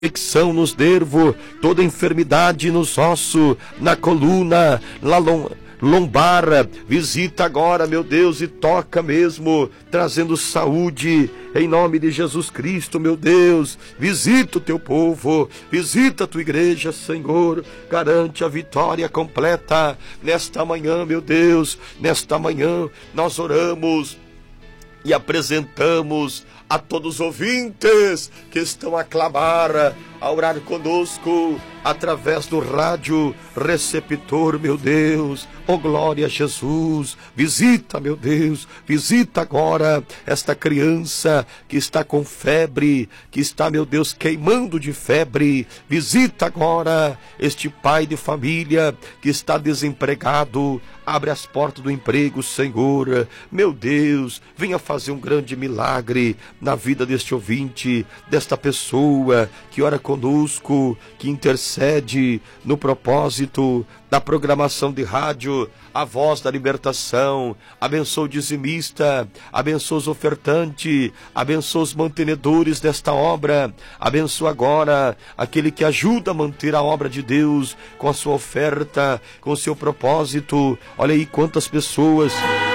infecção nos nervos, toda enfermidade nos ossos, na coluna, na lombar, visita agora, meu Deus, e toca mesmo, trazendo saúde, em nome de Jesus Cristo, meu Deus. Visita o teu povo, visita a tua igreja, Senhor, garante a vitória completa, nesta manhã, meu Deus, nesta manhã, nós oramos e apresentamos a todos os ouvintes que estão a clamar, a orar conosco, através do rádio receptor, meu Deus. Oh, glória a Jesus. Visita, meu Deus, visita agora esta criança que está com febre, que está, meu Deus, queimando de febre. Visita agora este pai de família que está desempregado. Abre as portas do emprego, Senhor. Meu Deus, venha fazer um grande milagre na vida deste ouvinte, desta pessoa que ora conosco, que intercede no propósito da programação de rádio, a voz da libertação. Abençoa o dizimista, abençoa os ofertantes, abençoa os mantenedores desta obra, abençoa agora aquele que ajuda a manter a obra de Deus com a sua oferta, com o seu propósito. Olha aí quantas pessoas